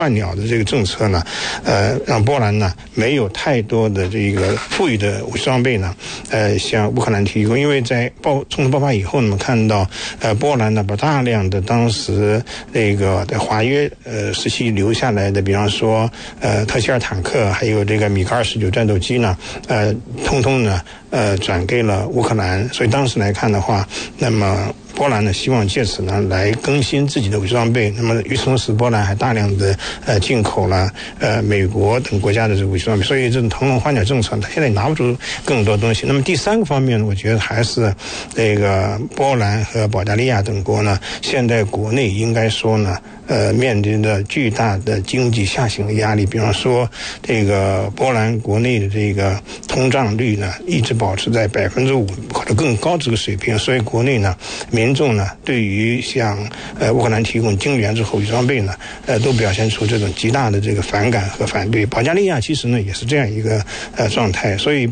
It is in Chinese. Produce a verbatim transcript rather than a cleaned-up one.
换鸟的这个政策呢，呃，让波兰呢没有太多的这个富裕的武器装备呢，呃，向乌克兰提供。因为在爆冲突爆发以后，我们看到，呃，波兰呢把大量的当时那个在华约呃时期留下来的，比方说呃特希尔坦克，还有这个米格二十九战斗机呢，呃，通通呢呃转给了乌克兰。所以当时来看的话，那么波兰呢希望借此呢来更新自己的武器装备。那么与此同时，波兰还大量的呃进口了呃美国等国家的这个武器装备。所以这种腾笼换鸟政策，它现在拿不出更多东西。那么第三个方面呢，我觉得还是这个波兰和保加利亚等国呢，现在国内应该说呢，呃，面临着巨大的经济下行的压力。比方说，这个波兰国内的这个通胀率呢，一直保持在百分之五或者更高这个水平，所以国内呢，民众呢，对于向呃乌克兰提供精援之后武器装备呢，呃，都表现出这种极大的这个反感和反对。保加利亚其实呢，也是这样一个呃状态，所以。